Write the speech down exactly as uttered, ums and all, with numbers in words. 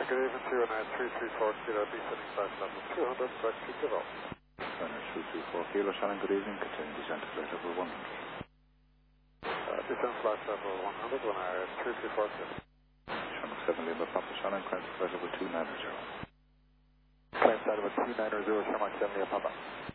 good evening to you, and uh, three three four kilo, descending flight level two hundred, correct to give up. Runner three three four kilo, Shannon, good evening, continue descent to flight level one hundred. Uh, descent flight level one hundred, when I three three four kilo. Shannon seven Lima Papa, Shannon, climb to flight level two nine zero. Climb flight level two nine zero, Shannon seven Lima Papa.